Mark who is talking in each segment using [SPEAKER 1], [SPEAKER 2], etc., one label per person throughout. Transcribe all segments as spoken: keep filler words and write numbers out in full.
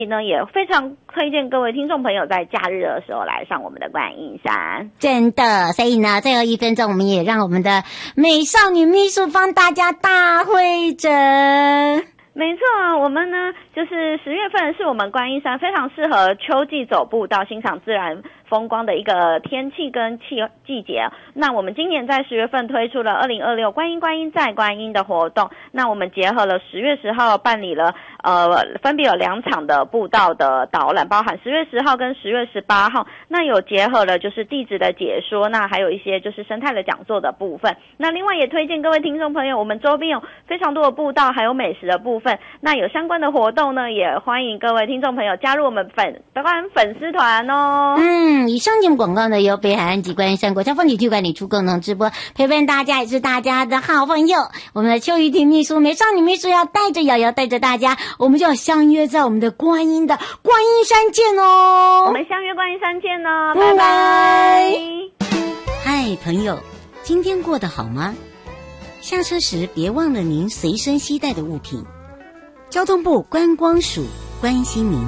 [SPEAKER 1] 呢，也非常推荐各位听众朋友在假日的时候来上我们的观音山。
[SPEAKER 2] 真的，所以呢，最后一分钟，我们也让我们的美少女秘书帮大家大会诊。
[SPEAKER 1] 没错，我们呢就是十月份是我们观音山非常适合秋季走步到欣赏自然风光的一个天气跟气季节。那我们今年在十月份推出了二零二六观音观音在观音的活动，那我们结合了十月十号办理了呃分别有两场的步道的导览，包含十月十号跟十月十八号，那有结合了就是地质的解说，那还有一些就是生态的讲座的部分。那另外也推荐各位听众朋友，我们周边有非常多的步道还有美食的部分，那有相关的活动呢，也欢迎各位听众朋友加入我们粉观粉丝团哦。
[SPEAKER 2] 嗯，以上节目广告呢由北海岸及观音山国家风景区管理处共同直播，陪伴大家也是大家的好朋友。我们的邱玉婷秘书、美少女秘书要带着瑶瑶带着大家，我们就要相约在我们的观音的观音山见哦。
[SPEAKER 1] 我们相约观音山见哦，
[SPEAKER 2] 拜
[SPEAKER 1] 拜拜。
[SPEAKER 2] 嗨，朋友，今天过得好吗？下车时别忘了您随身携带的物品。交通部观光署关心您。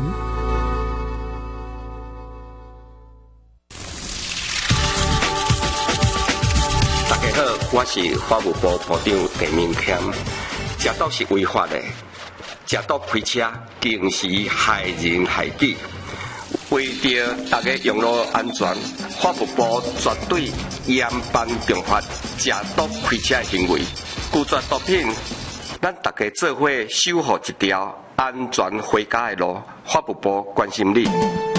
[SPEAKER 3] 大家好，我是法务部部长陈明谦。食毒是违法的，食毒开车更是害人害己。为着大家用路安全，法务部绝对严办重罚食毒开车的行为，拒绝毒品。咱大家做伙守护一条安全回家的路，法务部关心你。